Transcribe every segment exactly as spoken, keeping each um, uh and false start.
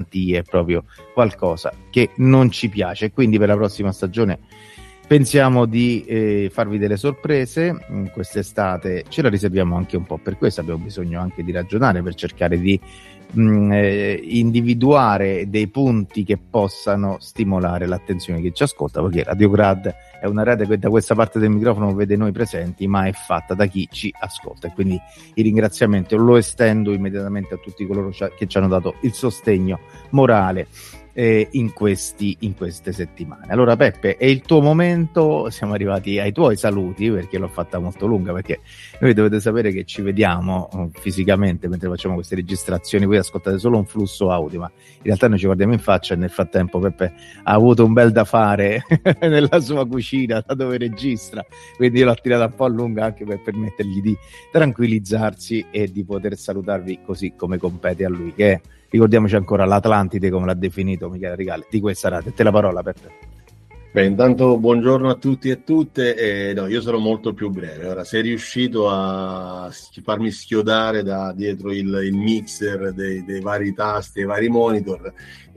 garantii è proprio qualcosa che non ci piace, quindi per la prossima stagione pensiamo di eh, farvi delle sorprese. In quest'estate ce la riserviamo anche un po' per questo, abbiamo bisogno anche di ragionare per cercare di mh, eh, individuare dei punti che possano stimolare l'attenzione di chi ci ascolta, perché Radiograd è una rete che da questa parte del microfono vede noi presenti, ma è fatta da chi ci ascolta, e quindi il ringraziamento lo estendo immediatamente a tutti coloro che ci hanno dato il sostegno morale Eh, in questi in queste settimane. Allora Peppe, è il tuo momento, siamo arrivati ai tuoi saluti, perché l'ho fatta molto lunga, perché noi dovete sapere che ci vediamo uh, fisicamente mentre facciamo queste registrazioni, voi ascoltate solo un flusso audio, ma in realtà noi ci guardiamo in faccia, e nel frattempo Peppe ha avuto un bel da fare nella sua cucina, da dove registra, quindi io l'ho tirata un po' a lunga anche per permettergli di tranquillizzarsi e di poter salutarvi così come compete a lui, che è, ricordiamoci ancora, l'Atlantide, come l'ha definito Michele Rigale, di questa radio. Te la parola, Peppe. Beh, intanto buongiorno a tutti e tutte. Eh, no, io sarò molto più breve. Ora, sei riuscito a farmi schiodare da dietro il, il mixer dei, dei vari tasti e vari monitor,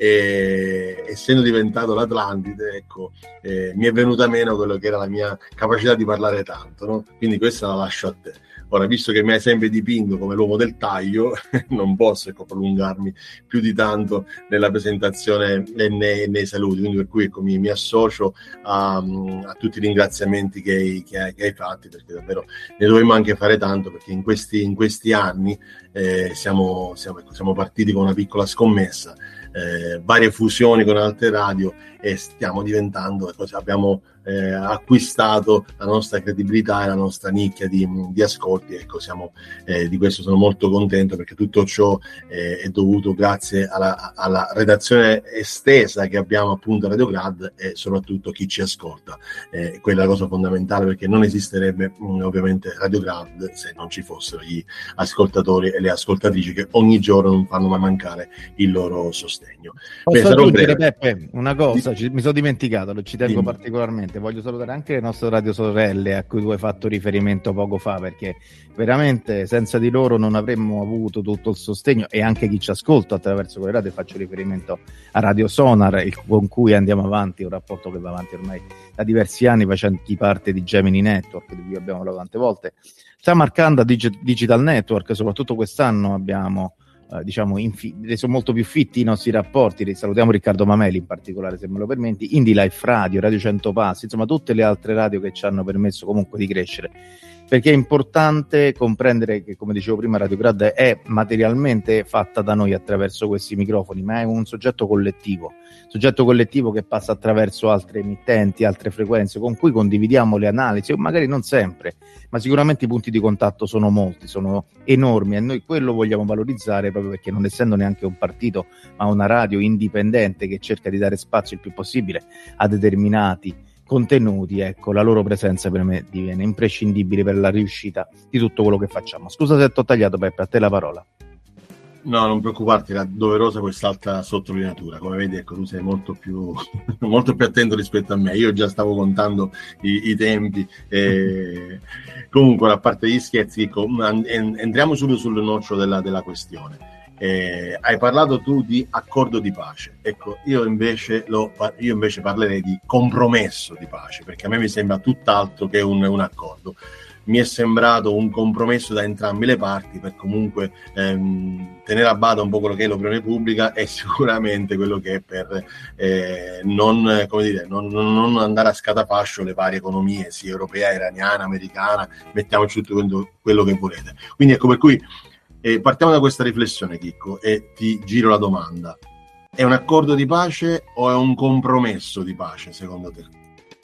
e essendo diventato l'Atlantide, ecco, eh, mi è venuta meno quello che era la mia capacità di parlare tanto, no? Quindi questa la lascio a te. Ora, visto che mi hai sempre dipinto come l'uomo del taglio, non posso, ecco, prolungarmi più di tanto nella presentazione e nei, nei saluti, quindi per cui, ecco, mi, mi associo a, a tutti i ringraziamenti che hai, che, hai, che hai fatti, perché davvero ne dovremmo anche fare tanto, perché in questi, in questi anni eh, siamo, siamo, ecco, siamo partiti con una piccola scommessa, eh, varie fusioni con altre radio, e stiamo diventando, ecco, abbiamo eh, acquistato la nostra credibilità e la nostra nicchia di, di ascolti. Ecco, siamo, eh, di questo sono molto contento, perché tutto ciò eh, è dovuto grazie alla, alla redazione estesa che abbiamo appunto a Radiograd, e soprattutto chi ci ascolta. Eh, quella è la cosa fondamentale, perché non esisterebbe mh, ovviamente Radiograd se non ci fossero gli ascoltatori e le ascoltatrici che ogni giorno non fanno mai mancare il loro sostegno. Posso Beh, aggiungere, Peppe, una cosa? Ci, mi sono dimenticato, lo ci tengo Dimmi. particolarmente. Voglio salutare anche le nostre radio sorelle a cui tu hai fatto riferimento poco fa, perché veramente senza di loro non avremmo avuto tutto il sostegno, e anche chi ci ascolta attraverso quelle radio. Faccio riferimento a Radio Sonar, il, con cui andiamo avanti, un rapporto che va avanti ormai da diversi anni, facendo parte di Gemini Network, di cui abbiamo parlato tante volte. Sta marcando Digi- Digital Network, soprattutto quest'anno abbiamo Uh, diciamo infi- reso molto più fitti i nostri rapporti. Salutiamo Riccardo Mameli in particolare, se me lo permetti, Indie Life Radio, Radio cento Passi, insomma tutte le altre radio che ci hanno permesso comunque di crescere, perché è importante comprendere che, come dicevo prima, Radiograd è materialmente fatta da noi attraverso questi microfoni, ma è un soggetto collettivo, soggetto collettivo che passa attraverso altre emittenti, altre frequenze, con cui condividiamo le analisi, o magari non sempre, ma sicuramente i punti di contatto sono molti, sono enormi, e noi quello vogliamo valorizzare, proprio perché, non essendo neanche un partito ma una radio indipendente che cerca di dare spazio il più possibile a determinati contenuti, ecco, la loro presenza per me diviene imprescindibile per la riuscita di tutto quello che facciamo. Scusa se t'ho tagliato, Peppe, a te la parola. No, non preoccuparti, era doverosa quest'altra sottolineatura. Come vedi, ecco, tu sei molto più molto più attento rispetto a me. Io già stavo contando i, i tempi. E... Comunque, a parte gli scherzi, ecco, entriamo subito sul nocciolo della, della questione. Eh, hai parlato tu di accordo di pace. Ecco, io invece, lo, io invece parlerei di compromesso di pace, perché a me mi sembra tutt'altro che un, un accordo. Mi è sembrato un compromesso da entrambe le parti, per comunque ehm, tenere a bada un po' quello che è l'opinione pubblica, e sicuramente quello che è per eh, non, come dire, non, non andare a scatafascio le varie economie, sia europea, iraniana, americana, mettiamoci tutto quello che volete. Quindi ecco, per cui eh, partiamo da questa riflessione, Chicco, e ti giro la domanda: è un accordo di pace o è un compromesso di pace, secondo te?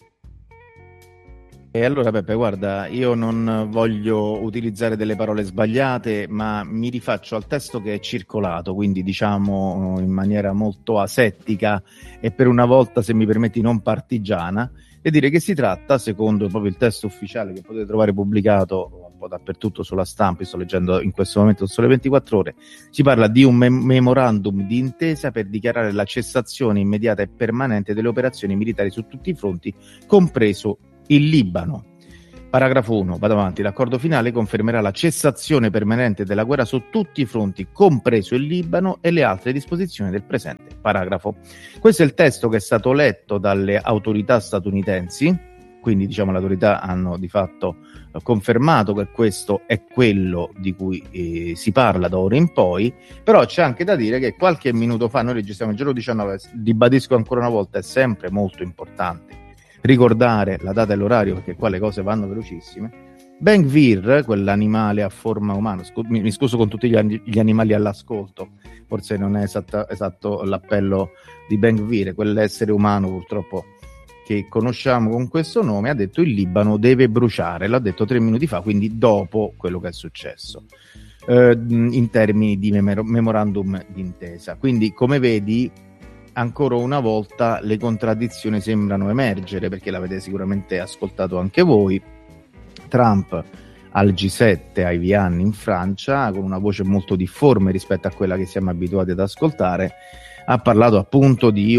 E allora, Peppe, guarda, io non voglio utilizzare delle parole sbagliate, ma mi rifaccio al testo che è circolato, quindi diciamo in maniera molto asettica e per una volta, se mi permetti, non partigiana, e dire che si tratta, secondo proprio il testo ufficiale che potete trovare pubblicato un po' dappertutto sulla stampa, sto leggendo in questo momento Sole ventiquattro Ore, si parla di un mem- memorandum di intesa per dichiarare la cessazione immediata e permanente delle operazioni militari su tutti i fronti, compreso il Libano. Paragrafo uno, vado avanti. L'accordo finale confermerà la cessazione permanente della guerra su tutti i fronti, compreso il Libano, e le altre disposizioni del presente paragrafo. Questo è il testo che è stato letto dalle autorità statunitensi, quindi diciamo le autorità hanno di fatto confermato che questo è quello di cui eh, si parla da ora in poi, però c'è anche da dire che qualche minuto fa, noi registriamo il giorno diciannove, ribadisco ancora una volta, è sempre molto importante ricordare la data e l'orario, perché qua le cose vanno velocissime. Ben Gvir, quell'animale a forma umana, scu- mi, mi scuso con tutti gli, an- gli animali all'ascolto, forse non è esatta, esatto l'appello di Ben Gvir, quell'essere umano purtroppo che conosciamo con questo nome, ha detto il Libano deve bruciare, l'ha detto tre minuti fa, quindi dopo quello che è successo, eh, in termini di memor- memorandum d'intesa. Quindi come vedi, ancora una volta le contraddizioni sembrano emergere, perché l'avete sicuramente ascoltato anche voi. Trump al G sette ai Vian in Francia, con una voce molto difforme rispetto a quella che siamo abituati ad ascoltare, ha parlato appunto di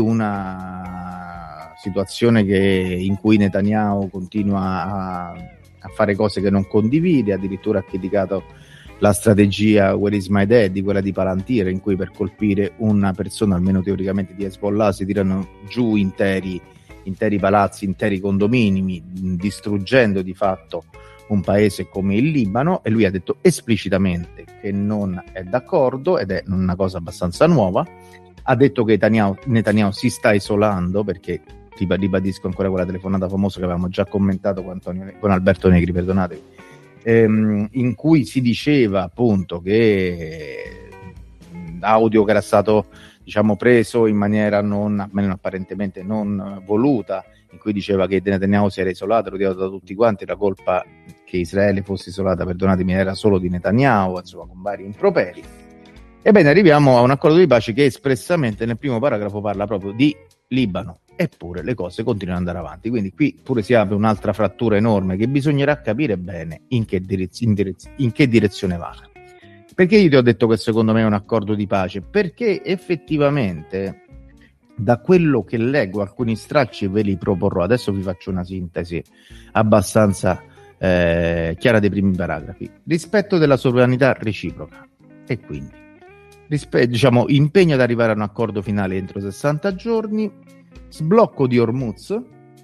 una situazione che, in cui Netanyahu continua a, a fare cose che non condivide, addirittura ha criticato la strategia Where is my daddy, quella di Palantir, in cui per colpire una persona, almeno teoricamente di Hezbollah, si tirano giù interi, interi palazzi, interi condomini, distruggendo di fatto un paese come il Libano, e lui ha detto esplicitamente che non è d'accordo, ed è una cosa abbastanza nuova. Ha detto che Netanyahu, Netanyahu si sta isolando, perché ribadisco ancora quella telefonata famosa che avevamo già commentato con, Antonio, con Alberto Negri, perdonatevi, ehm, in cui si diceva appunto che audio che era stato diciamo preso in maniera non, almeno apparentemente non voluta, in cui diceva che Netanyahu si era isolato, odiato da tutti quanti, la colpa che Israele fosse isolata, perdonatemi, era solo di Netanyahu, insomma, con vari improperi. Ebbene, arriviamo a un accordo di pace che espressamente nel primo paragrafo parla proprio di Libano, eppure le cose continuano ad andare avanti. Quindi qui pure si apre un'altra frattura enorme che bisognerà capire bene in che, direz- in direz- in che direzione va. Perché io ti ho detto che secondo me è un accordo di pace? Perché effettivamente, da quello che leggo, alcuni stracci ve li proporrò. Adesso vi faccio una sintesi abbastanza eh, chiara dei primi paragrafi. Rispetto della sovranità reciproca, e quindi rispe- diciamo impegno ad arrivare a un accordo finale entro sessanta giorni, sblocco di Hormuz,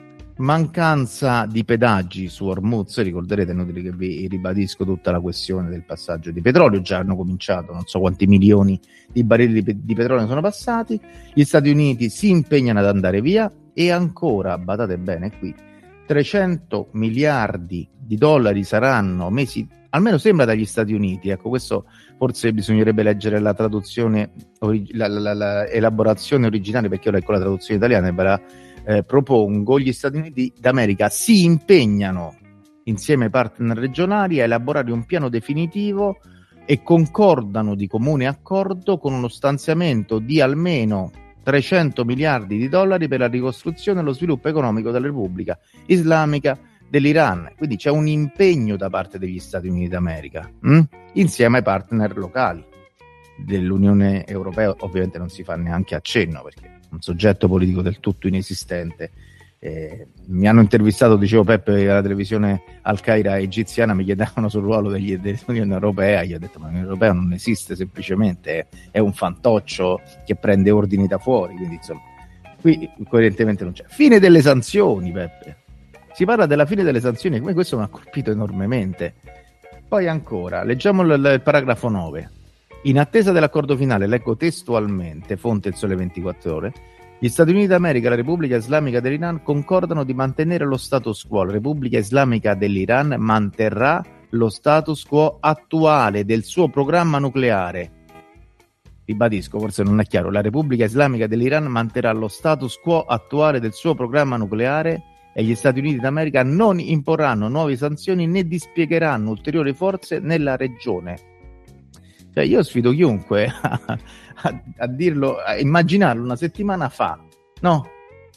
mancanza di pedaggi su Hormuz. Ricorderete, inutile che vi ribadisco tutta la questione del passaggio di petrolio, già hanno cominciato, non so quanti milioni di barili di, di petrolio sono passati, gli Stati Uniti si impegnano ad andare via, e ancora, badate bene qui, trecento miliardi di dollari saranno messi, almeno sembra, dagli Stati Uniti. Ecco, questo forse bisognerebbe leggere la traduzione, la, la, la, la elaborazione originale, perché io leggo la traduzione italiana e ve la eh, propongo. Gli Stati Uniti d'America si impegnano insieme ai partner regionali a elaborare un piano definitivo e concordano di comune accordo con uno stanziamento di almeno trecento miliardi di dollari per la ricostruzione e lo sviluppo economico della Repubblica Islamica dell'Iran. Quindi c'è un impegno da parte degli Stati Uniti d'America, hm? insieme ai partner locali dell'Unione Europea. Ovviamente non si fa neanche accenno, perché è un soggetto politico del tutto inesistente. Eh, mi hanno intervistato, dicevo Peppe, alla televisione Al Qaeda egiziana, mi chiedevano sul ruolo degli, dell'Unione Europea. Io ho detto: ma l'Unione Europea non esiste, semplicemente è, è un fantoccio che prende ordini da fuori. Quindi insomma, qui coerentemente non c'è. Fine delle sanzioni, Peppe, si parla della fine delle sanzioni, come questo mi ha colpito enormemente. Poi ancora, leggiamo il, il paragrafo nove. In attesa dell'accordo finale, leggo testualmente, fonte Il Sole ventiquattro Ore, gli Stati Uniti d'America e la Repubblica Islamica dell'Iran concordano di mantenere lo status quo. La Repubblica Islamica dell'Iran manterrà lo status quo attuale del suo programma nucleare. Ribadisco, forse non è chiaro, la Repubblica Islamica dell'Iran manterrà lo status quo attuale del suo programma nucleare, e gli Stati Uniti d'America non imporranno nuove sanzioni né dispiegheranno ulteriori forze nella regione. Cioè, io sfido chiunque a, a, a dirlo, a immaginarlo una settimana fa, no?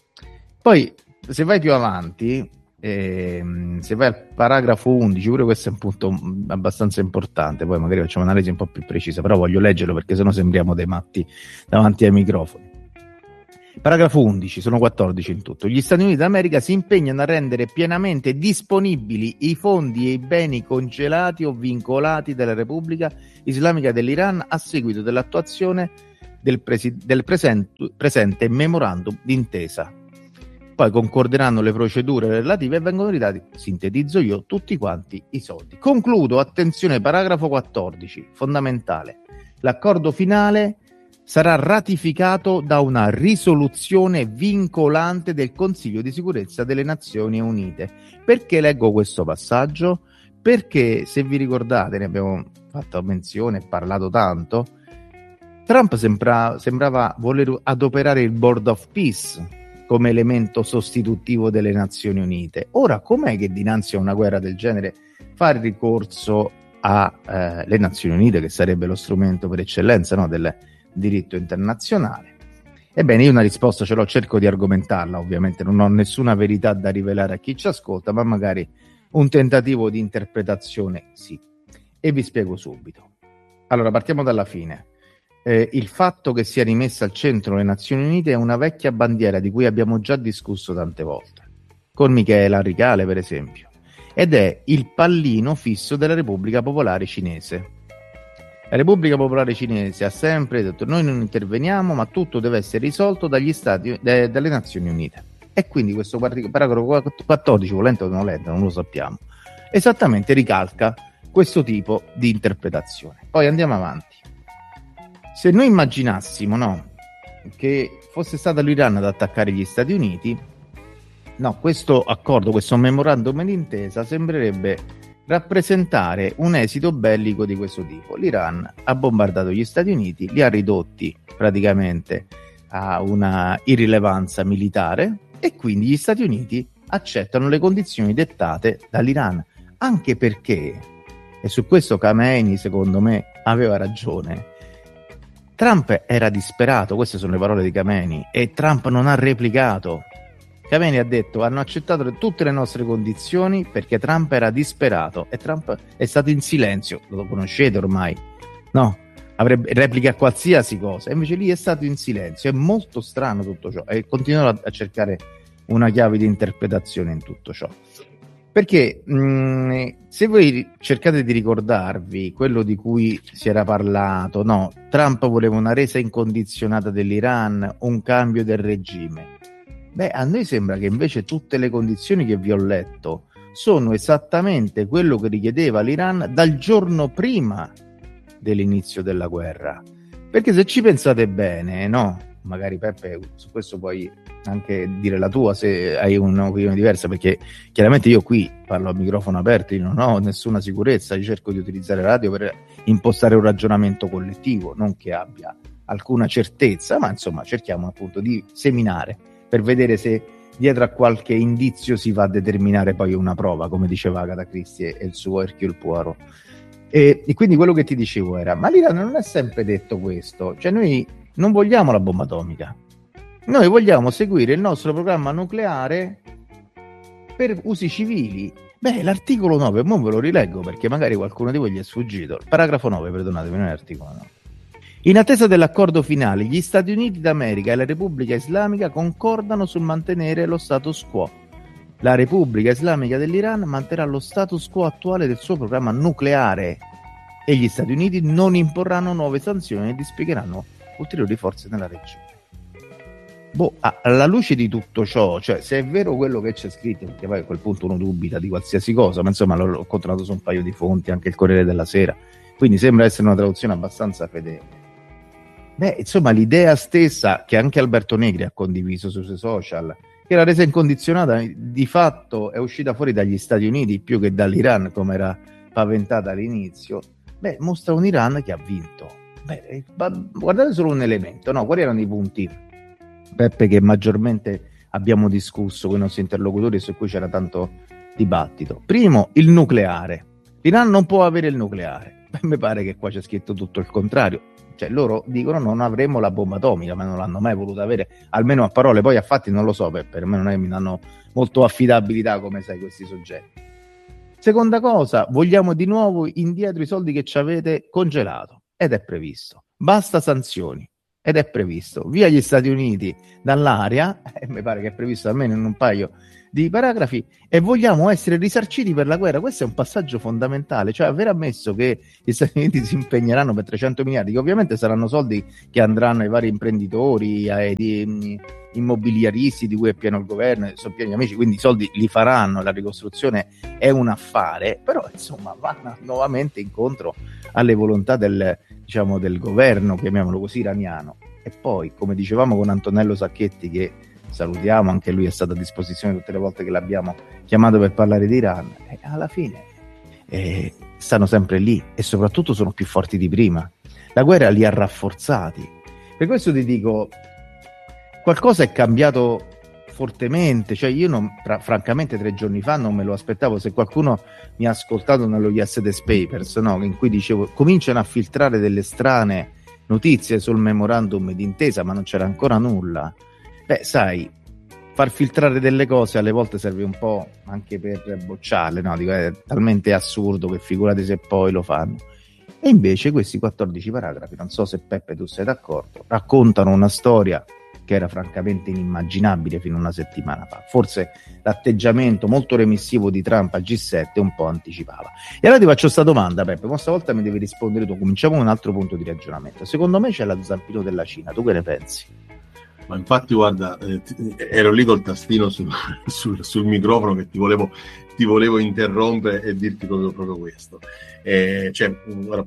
Poi, se vai più avanti, ehm, se vai al paragrafo undici, pure questo è un punto abbastanza importante, poi magari facciamo un'analisi un po' più precisa, però voglio leggerlo perché sennò sembriamo dei matti davanti ai microfoni. Paragrafo undici, sono quattordici in tutto. Gli Stati Uniti d'America si impegnano a rendere pienamente disponibili i fondi e i beni congelati o vincolati dalla Repubblica Islamica dell'Iran a seguito dell'attuazione del, presi- del present- presente memorandum d'intesa. Poi concorderanno le procedure relative e vengono ridati, sintetizzo io, tutti quanti i soldi. Concludo, attenzione, paragrafo quattordici, fondamentale. L'accordo finale sarà ratificato da una risoluzione vincolante del Consiglio di Sicurezza delle Nazioni Unite. Perché leggo questo passaggio? Perché, se vi ricordate, ne abbiamo fatto menzione e parlato tanto, Trump sembra, sembrava voler adoperare il Board of Peace come elemento sostitutivo delle Nazioni Unite. Ora, com'è che dinanzi a una guerra del genere fare ricorso alle eh, Nazioni Unite, che sarebbe lo strumento per eccellenza, no, del diritto internazionale? Ebbene, io una risposta ce l'ho, cerco di argomentarla, ovviamente non ho nessuna verità da rivelare a chi ci ascolta, ma magari un tentativo di interpretazione sì. E vi spiego subito. Allora, partiamo dalla fine. Eh, il fatto che sia rimessa al centro le Nazioni Unite è una vecchia bandiera di cui abbiamo già discusso tante volte, con Michela Ricale per esempio, ed è il pallino fisso della Repubblica Popolare Cinese. La Repubblica Popolare Cinese ha sempre detto: noi non interveniamo, ma tutto deve essere risolto dagli Stati, eh, dalle Nazioni Unite. E quindi questo paragrafo quattordici, volente o non volente, non lo sappiamo, esattamente ricalca questo tipo di interpretazione. Poi andiamo avanti. Se noi immaginassimo, no, che fosse stato l'Iran ad attaccare gli Stati Uniti, no, questo accordo, questo memorandum d'intesa sembrerebbe rappresentare un esito bellico di questo tipo. L'Iran ha bombardato gli Stati Uniti, li ha ridotti praticamente a una irrilevanza militare e quindi gli Stati Uniti accettano le condizioni dettate dall'Iran, anche perché, e su questo Khamenei secondo me aveva ragione, Trump era disperato, queste sono le parole di Khamenei, e Trump non ha replicato. Khamenei ha detto: hanno accettato tutte le nostre condizioni perché Trump era disperato, e Trump è stato in silenzio. Lo conoscete ormai, no? Avrebbe replica a qualsiasi cosa, e invece lì è stato in silenzio. È molto strano tutto ciò, e continuerò a, a cercare una chiave di interpretazione in tutto ciò. Perché mh, se voi cercate di ricordarvi quello di cui si era parlato, no, Trump voleva una resa incondizionata dell'Iran, un cambio del regime. Beh, a noi sembra che invece tutte le condizioni che vi ho letto sono esattamente quello che richiedeva l'Iran dal giorno prima dell'inizio della guerra. Perché se ci pensate bene, no? Magari Peppe, su questo puoi anche dire la tua se hai un'opinione diversa, perché chiaramente io qui parlo a microfono aperto, io non ho nessuna sicurezza, io cerco di utilizzare la radio per impostare un ragionamento collettivo, non che abbia alcuna certezza, ma insomma cerchiamo appunto di seminare per vedere se dietro a qualche indizio si va a determinare poi una prova, come diceva Agatha Christie e il suo Hercule Poirot. E, e quindi quello che ti dicevo era: ma l'Iran non è sempre detto questo, cioè noi non vogliamo la bomba atomica, noi vogliamo seguire il nostro programma nucleare per usi civili. Beh, l'articolo nove, mo ve lo rileggo perché magari qualcuno di voi gli è sfuggito. Il paragrafo nove, perdonatemi, non è l'articolo nove. In attesa dell'accordo finale, gli Stati Uniti d'America e la Repubblica Islamica concordano sul mantenere lo status quo. La Repubblica Islamica dell'Iran manterrà lo status quo attuale del suo programma nucleare e gli Stati Uniti non imporranno nuove sanzioni e dispiegheranno ulteriori forze nella regione. Boh, alla luce di tutto ciò, cioè se è vero quello che c'è scritto, perché poi a quel punto uno dubita di qualsiasi cosa, ma insomma l'ho controllato su un paio di fonti, anche il Corriere della Sera, quindi sembra essere una traduzione abbastanza fedele. Beh, insomma, l'idea stessa che anche Alberto Negri ha condiviso sui suoi social, che la resa incondizionata di fatto è uscita fuori dagli Stati Uniti più che dall'Iran, come era paventata all'inizio, beh, mostra un Iran che ha vinto. Beh, guardate solo un elemento, no? Quali erano i punti, Peppe, che maggiormente abbiamo discusso con i nostri interlocutori e su cui c'era tanto dibattito? Primo, il nucleare. L'Iran non può avere il nucleare. Beh, mi pare che qua c'è scritto tutto il contrario. Cioè loro dicono non avremo la bomba atomica, ma non l'hanno mai voluta avere, almeno a parole. Poi a fatti non lo so, per, per me non è che mi danno molto affidabilità, come sai, questi soggetti. Seconda cosa, vogliamo di nuovo indietro i soldi che ci avete congelato, ed è previsto. Basta sanzioni. ed è previsto via gli Stati Uniti dall'area, e mi pare che è previsto almeno in un paio di paragrafi, e vogliamo essere risarciti per la guerra. Questo è un passaggio fondamentale, cioè aver ammesso che gli Stati Uniti si impegneranno per trecento miliardi, che ovviamente saranno soldi che andranno ai vari imprenditori, ai di, immobiliaristi di cui è pieno il governo, sono pieni amici, quindi i soldi li faranno, la ricostruzione è un affare, però insomma vanno nuovamente incontro alle volontà del, diciamo, del governo, chiamiamolo così, iraniano. E poi, come dicevamo con Antonello Sacchetti, che salutiamo, anche lui è stato a disposizione tutte le volte che l'abbiamo chiamato per parlare di Iran, e alla fine eh, stanno sempre lì e soprattutto sono più forti di prima. La guerra li ha rafforzati. Per questo ti dico, qualcosa è cambiato fortemente, cioè io non, tra, francamente tre giorni fa non me lo aspettavo. Se qualcuno mi ha ascoltato nello Yesterday's Papers, no, in cui dicevo cominciano a filtrare delle strane notizie sul memorandum d'intesa, ma non c'era ancora nulla. Beh, sai, far filtrare delle cose alle volte serve un po' anche per bocciarle, no? Dico, è talmente assurdo che figurati se poi lo fanno. E invece questi quattordici paragrafi, non so se Peppe tu sei d'accordo, raccontano una storia che era francamente inimmaginabile fino a una settimana fa. Forse l'atteggiamento molto remissivo di Trump al G sette un po' anticipava. E allora ti faccio questa domanda, Peppe, ma stavolta mi devi rispondere tu. Cominciamo con un altro punto di ragionamento. Secondo me c'è la zampino della Cina, tu che ne pensi? Ma infatti guarda, eh, ero lì col tastino sul, sul, sul microfono che ti volevo, ti volevo interrompere e dirti proprio, proprio questo. Eh, cioè, ora,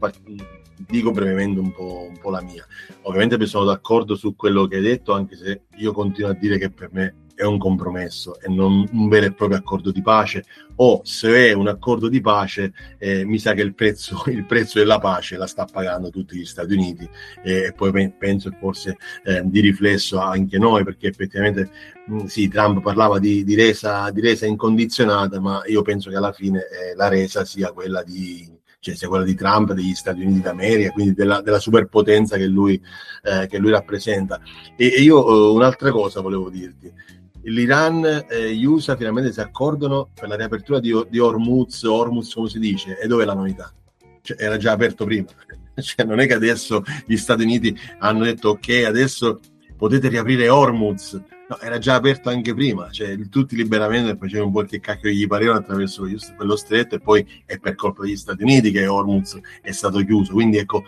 dico brevemente un po', un po' la mia. Ovviamente sono d'accordo su quello che hai detto, anche se io continuo a dire che per me è un compromesso e non un vero e proprio accordo di pace, o se è un accordo di pace eh, mi sa che il prezzo, il prezzo della pace la sta pagando tutti gli Stati Uniti, eh, e poi pe- penso che forse eh, di riflesso anche noi, perché effettivamente mh, sì, Trump parlava di, di, resa, di resa incondizionata, ma io penso che alla fine eh, la resa sia quella di cioè sia quella di Trump, degli Stati Uniti d'America, quindi della, della superpotenza che lui, eh, che lui rappresenta. E, e io eh, un'altra cosa volevo dirti. L'Iran e gli U S A finalmente si accordano per la riapertura di, di Hormuz, Hormuz come si dice, e dove è la novità? Cioè, era già aperto prima. Cioè, non è che adesso gli Stati Uniti hanno detto ok, adesso potete riaprire Hormuz. No, era già aperto anche prima, cioè tutti liberamente facevano un po' che cacchio gli pareva attraverso quello stretto, e poi è per colpa degli Stati Uniti che Hormuz è stato chiuso. Quindi ecco,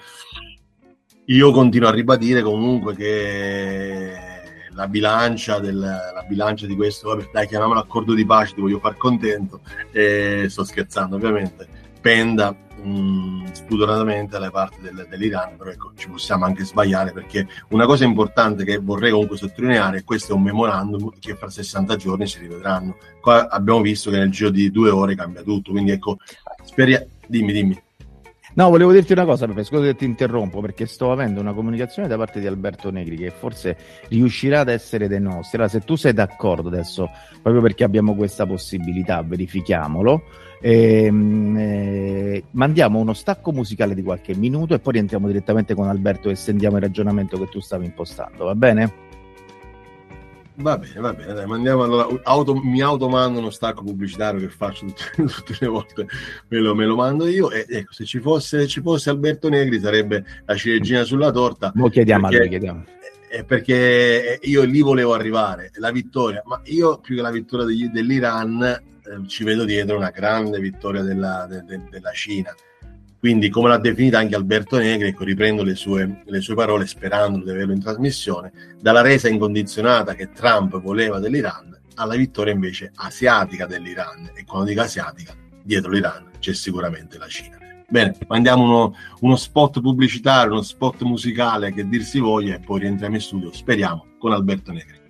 io continuo a ribadire comunque che la bilancia, del, la bilancia di questo, vabbè, dai, chiamiamolo accordo di pace, ti voglio far contento, eh, sto scherzando ovviamente, penda mh, spudoratamente alle parti del, dell'Iran, però ecco, ci possiamo anche sbagliare, perché una cosa importante che vorrei comunque sottolineare è che questo è un memorandum che fra sessanta giorni si rivedranno. Qua abbiamo visto che nel giro di due ore cambia tutto, quindi ecco, speriamo, dimmi, dimmi. No, volevo dirti una cosa, Peppe, scusa che ti interrompo, perché sto avendo una comunicazione da parte di Alberto Negri che forse riuscirà ad essere dei nostri. Allora, se tu sei d'accordo adesso, proprio perché abbiamo questa possibilità, verifichiamolo, ehm, eh, mandiamo uno stacco musicale di qualche minuto e poi rientriamo direttamente con Alberto e estendiamo il ragionamento che tu stavi impostando, va bene? Va bene, va bene, dai, mandiamo allora, auto, mi automando uno stacco pubblicitario che faccio tutte, tutte le volte, me lo, me lo mando io, e ecco, se ci fosse, ci fosse Alberto Negri sarebbe la ciliegina sulla torta. Lo chiediamo, perché, lo chiediamo. Eh, perché io lì volevo arrivare, la vittoria, ma io più che la vittoria degli, dell'Iran eh, ci vedo dietro una grande vittoria della, de, de, della Cina. Quindi, come l'ha definita anche Alberto Negri, ecco, riprendo le sue, le sue parole sperando di averlo in trasmissione, dalla resa incondizionata che Trump voleva dell'Iran alla vittoria invece asiatica dell'Iran. E quando dico asiatica, dietro l'Iran c'è sicuramente la Cina. Bene, mandiamo uno, uno spot pubblicitario, uno spot musicale che dir si voglia, e poi rientriamo in studio, speriamo, con Alberto Negri.